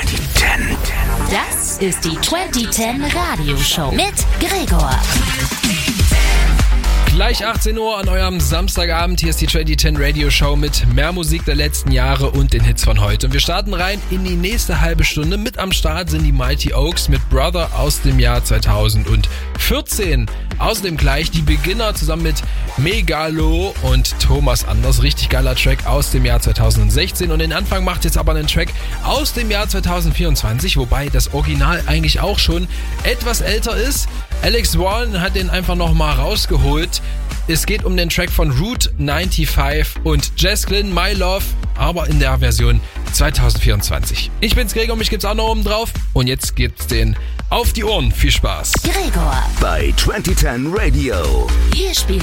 2010. Das ist die 2010 Radioshow mit Gregor. Gleich 18 Uhr an eurem Samstagabend. Hier ist die 2010 Radio Show mit mehr Musik der letzten Jahre und den Hits von heute. Und wir starten rein in die nächste halbe Stunde. Mit am Start sind die Mighty Oaks mit Brother aus dem Jahr 2014. Außerdem gleich die Beginner zusammen mit Megalo und Thomas Anders. Richtig geiler Track aus dem Jahr 2016. Und den Anfang macht jetzt aber einen Track aus dem Jahr 2024, wobei das Original eigentlich auch schon etwas älter ist. Alex Warren hat den einfach nochmal rausgeholt. Es geht um den Track von Route 95 und Jess Glynn, My Love, aber in der Version 2024. Ich bin's Gregor, mich gibt's auch noch oben drauf. Und jetzt gibt's den auf die Ohren. Viel Spaß. Gregor. Bei 2010 Radio. Hier spielt